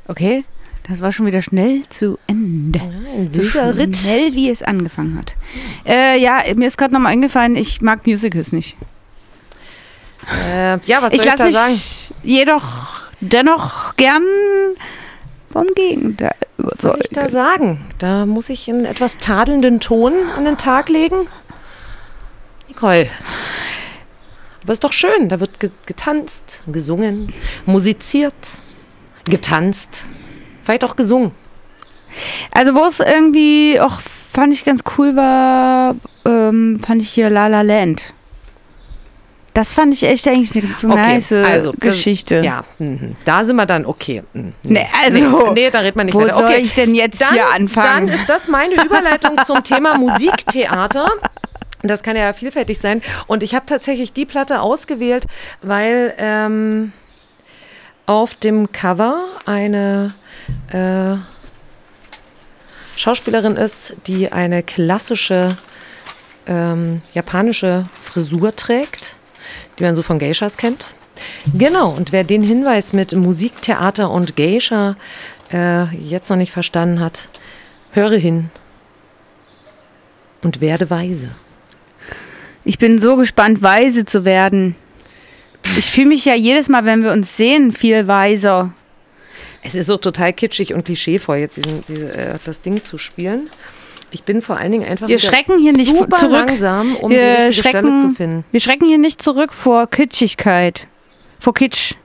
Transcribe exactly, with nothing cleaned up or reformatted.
Okay, das war schon wieder schnell zu Ende. Ja, ein so wilder Ritt. schnell, wie es angefangen hat. Äh, ja, mir ist gerade nochmal eingefallen, ich mag Musicals nicht. Äh, ja, was soll Ich ich, lasse da mich sagen? jedoch dennoch gern vom Gegenteil Was soll ich da sagen? Da muss ich einen etwas tadelnden Ton an den Tag legen. Nicole. Aber ist doch schön. Da wird ge- getanzt, gesungen, musiziert, getanzt. Vielleicht auch gesungen. Also wo es irgendwie auch, fand ich ganz cool war, ähm, fand ich hier La La Land. Das fand ich echt eigentlich eine ganz Okay, nice also, Geschichte. Das, ja, mhm. Da sind wir dann okay. Mhm. Nee, also, nee, nee, da redet man nicht wo weiter. soll Okay. ich denn jetzt dann, hier anfangen? Dann ist das meine Überleitung zum Thema Musiktheater. Das kann ja vielfältig sein. Und ich habe tatsächlich die Platte ausgewählt, weil ähm, auf dem Cover eine äh, Schauspielerin ist, die eine klassische ähm, japanische Frisur trägt, die man so von Geishas kennt. Genau, und wer den Hinweis mit Musiktheater und Geisha äh, jetzt noch nicht verstanden hat, höre hin und werde weise. Ich bin so gespannt, weise zu werden. Ich fühle mich ja jedes Mal, wenn wir uns sehen, viel weiser. Es ist so total kitschig und klischeevoll, jetzt diesen, diese, äh, das Ding zu spielen. Ich bin vor allen Dingen einfach Wir schrecken hier nicht super zurück. langsam, um wir die richtige schrecken, Stelle zu finden. Wir schrecken hier nicht zurück vor Kitschigkeit. Vor Kitsch.